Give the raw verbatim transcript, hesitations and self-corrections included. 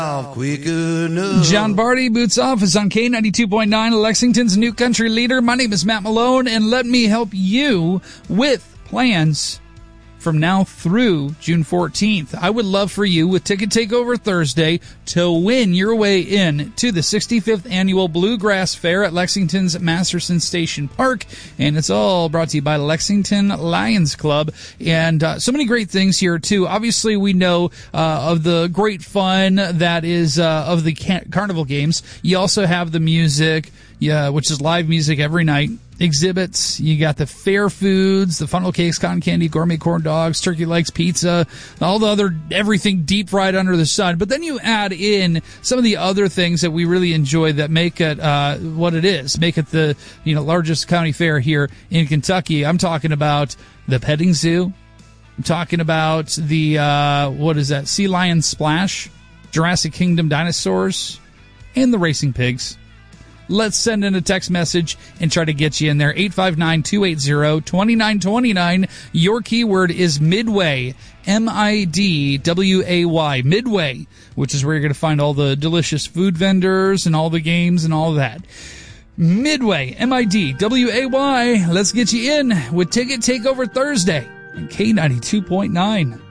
Quick enough. John Barty, Boots Off, is on K ninety-two point nine, Lexington's new country leader. My name is Matt Malone, and let me help you with plans from now through June fourteenth. I would love for you, with Ticket Takeover Thursday, to win your way in to the sixty-fifth Annual Bluegrass Fair at Lexington's Masterson Station Park. And it's all brought to you by Lexington Lions Club. And uh, so many great things here, too. Obviously, we know uh, of the great fun that is uh, of the can- carnival games. You also have the music, yeah, which is live music every night. Exhibits, you got the fair foods, the funnel cakes, cotton candy, gourmet corn dogs, turkey legs, pizza, all the other, everything deep fried under the sun. But then you add in some of the other things that we really enjoy that make it uh, what it is, make it the you know largest county fair here in Kentucky. I'm talking about the petting zoo. I'm talking about the, uh, what is that, Sea Lion Splash, Jurassic Kingdom dinosaurs, and the racing pigs. Let's send in a text message and try to get you in there. eight five nine, two eight zero, two nine two nine. Your keyword is Midway, M I D W A Y, Midway, which is where you're going to find all the delicious food vendors and all the games and all that. Midway, M I D W A Y. Let's get you in with Ticket Takeover Thursday on K ninety-two point nine.